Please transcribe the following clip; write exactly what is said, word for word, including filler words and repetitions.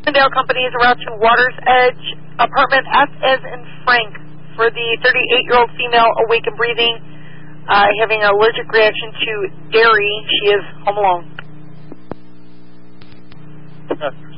Dale Company is route to Waters Edge apartment, F as in Frank, for the thirty-eight-year-old female awake and breathing, uh, having an allergic reaction to dairy. She is home alone. Uh,